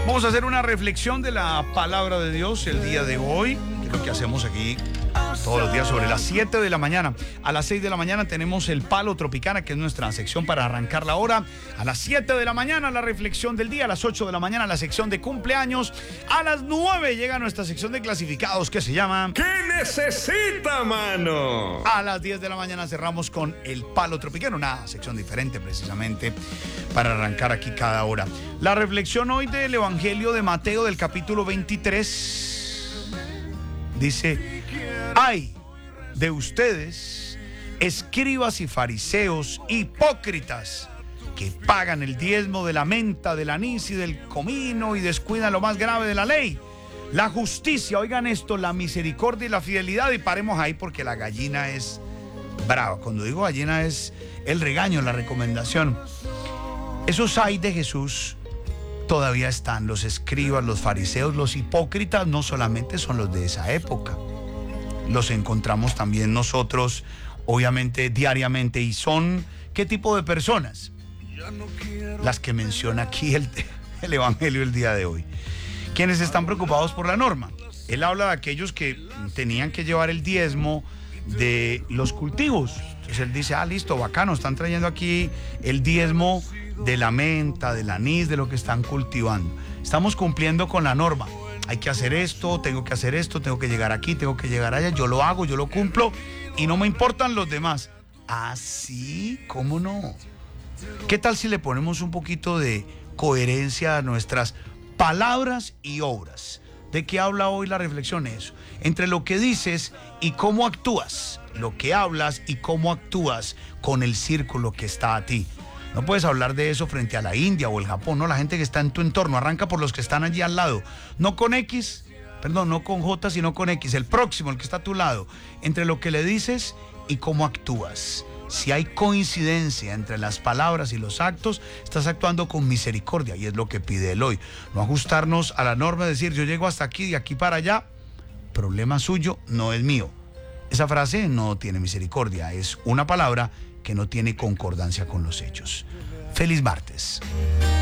Vamos a hacer una reflexión de la palabra de Dios el día de hoy, que es lo que hacemos aquí todos los días sobre las 7 de la mañana. A las 6 de la mañana tenemos el Palo Tropicana, que es nuestra sección para arrancar la hora. A las 7 de la mañana la reflexión del día. A las 8 de la mañana la sección de cumpleaños. A las 9 llega nuestra sección de clasificados, que se llama ¿Qué necesita, mano? A las 10 de la mañana cerramos con el Palo Tropicano, una sección diferente precisamente para arrancar aquí cada hora. La reflexión hoy del Evangelio de Mateo del capítulo 23 dice: ¡ay de ustedes, escribas y fariseos hipócritas, que pagan el diezmo de la menta, del anís y del comino y descuidan lo más grave de la ley, la justicia, oigan esto, la misericordia y la fidelidad! Y paremos ahí porque la gallina es brava. Cuando digo gallina es el regaño, la recomendación. Esos ay de Jesús todavía están. Los escribas, los fariseos, los hipócritas no solamente son los de esa época. Los encontramos también nosotros, obviamente, diariamente. ¿Y son qué tipo de personas? Las que menciona aquí el Evangelio el día de hoy. Quienes están preocupados por la norma. Él habla de aquellos que tenían que llevar el diezmo de los cultivos. Entonces él dice: listo, bacano, están trayendo aquí el diezmo de la menta, del anís, de lo que están cultivando. Estamos cumpliendo con la norma. Hay que hacer esto, tengo que hacer esto, tengo que llegar aquí, tengo que llegar allá. Yo lo hago, yo lo cumplo y no me importan los demás. ¿Sí? ¿Cómo no? ¿Qué tal si le ponemos un poquito de coherencia a nuestras palabras y obras? ¿De qué habla hoy la reflexión? Eso, entre lo que dices y cómo actúas, lo que hablas y cómo actúas con el círculo que está a ti. No puedes hablar de eso frente a la India o el Japón, no, la gente que está en tu entorno. Arranca por los que están allí al lado, no con X, perdón, no con J, sino con X, el próximo, el que está a tu lado, entre lo que le dices y cómo actúas. Si hay coincidencia entre las palabras y los actos, estás actuando con misericordia, y es lo que pide él hoy. No ajustarnos a la norma, decir yo llego hasta aquí, de aquí para allá, problema suyo, no es mío. Esa frase no tiene misericordia, es una palabra que no tiene concordancia con los hechos. Feliz martes.